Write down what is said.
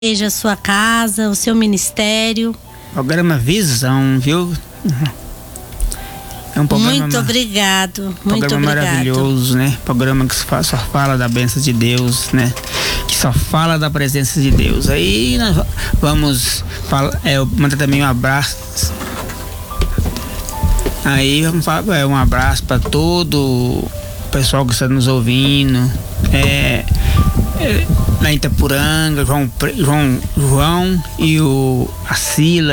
a sua casa, o seu ministério. Programa Visão, viu? É um programa Muito obrigado. maravilhoso, né? Programa que só fala da bênção de Deus, né? Que só fala da presença de Deus. Aí nós vamos falar, eu mando também um abraço. Aí vamos falar, um abraço para todo o pessoal que está nos ouvindo. Lá em Itapuranga, João e a Sila.